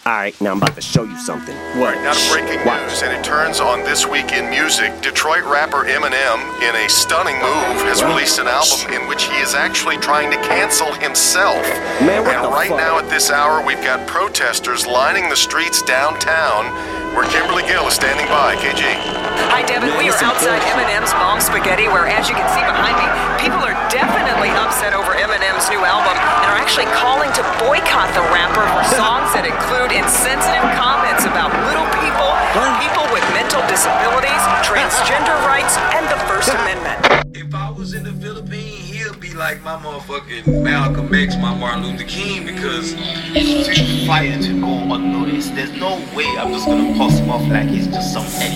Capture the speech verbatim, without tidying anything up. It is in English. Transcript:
Alright, now I'm about to show you something. What? Now to breaking news, and it turns on This Week in Music. Detroit rapper Eminem, in a stunning move, has what? released an album in which he is actually trying to cancel himself. Man, what and the right fuck? now at this hour, we've got protesters lining the streets downtown, where Kimberly Gill is standing by. K G. Hi, Devin. We are outside Eminem's Mom Spaghetti, where, as you can see behind me, people are definitely upset over Eminem's new album and are actually calling to boycott the rapper for songs that include insensitive comments about little people, people with mental disabilities, transgender rights, and the First Amendment. If I was in the Philippines, he'll be like my motherfucking Malcolm X, my Martin Luther King, because it's too fire to go unnoticed. There's no way I'm just gonna pass him off like he's just some idiot.